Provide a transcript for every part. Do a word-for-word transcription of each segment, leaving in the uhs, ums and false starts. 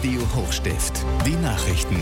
Radio Hochstift. Die Nachrichten.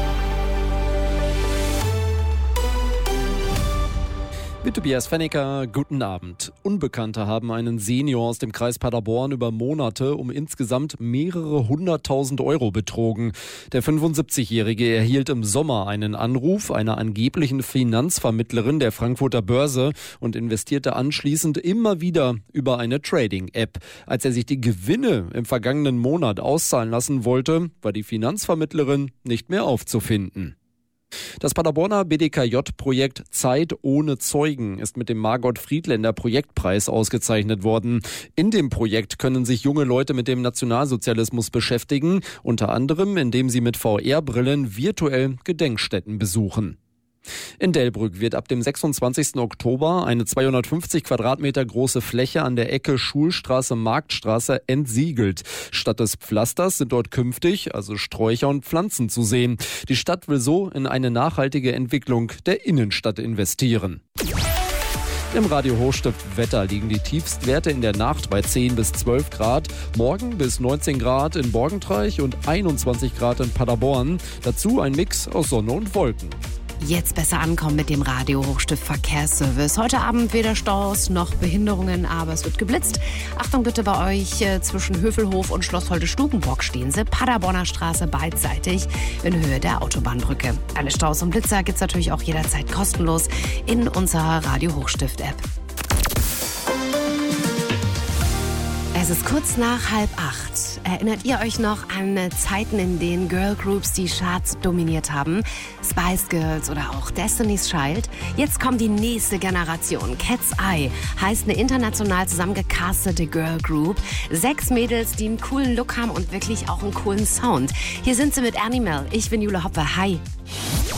Mit Tobias Fennecker, guten Abend. Unbekannte haben einen Senior aus dem Kreis Paderborn über Monate um insgesamt mehrere hunderttausend Euro betrogen. Der fünfundsiebzigjährige erhielt im Sommer einen Anruf einer angeblichen Finanzvermittlerin der Frankfurter Börse und investierte anschließend immer wieder über eine Trading-App. Als er sich die Gewinne im vergangenen Monat auszahlen lassen wollte, war die Finanzvermittlerin nicht mehr aufzufinden. Das Paderborner B D K J-Projekt Zeit ohne Zeugen ist mit dem Margot Friedländer Projektpreis ausgezeichnet worden. In dem Projekt können sich junge Leute mit dem Nationalsozialismus beschäftigen, unter anderem indem sie mit V R-Brillen virtuell Gedenkstätten besuchen. In Delbrück wird ab dem sechsundzwanzigsten Oktober eine zweihundertfünfzig Quadratmeter große Fläche an der Ecke Schulstraße-Marktstraße entsiegelt. Statt des Pflasters sind dort künftig also Sträucher und Pflanzen zu sehen. Die Stadt will so in eine nachhaltige Entwicklung der Innenstadt investieren. Im Radio Hochstift Wetter liegen die Tiefstwerte in der Nacht bei zehn bis zwölf Grad, morgen bis neunzehn Grad in Borgentreich und einundzwanzig Grad in Paderborn. Dazu ein Mix aus Sonne und Wolken. Jetzt besser ankommen mit dem Radio Hochstift Verkehrsservice. Heute Abend weder Staus noch Behinderungen, aber es wird geblitzt. Achtung bitte bei euch, äh, zwischen Hövelhof und Schloss Holte-Stukenbrock stehen sie. Paderborner Straße beidseitig in Höhe der Autobahnbrücke. Alle Staus und Blitzer gibt's natürlich auch jederzeit kostenlos in unserer Radio Hochstift App. Es ist kurz nach halb acht. Erinnert ihr euch noch an Zeiten, in denen Girlgroups die Charts dominiert haben? Spice Girls oder auch Destiny's Child? Jetzt kommt die nächste Generation. Cat's Eye heißt eine international zusammengecastete Girlgroup. Sechs Mädels, die einen coolen Look haben und wirklich auch einen coolen Sound. Hier sind sie mit Animal. Ich bin Jule Hoppe. Hi.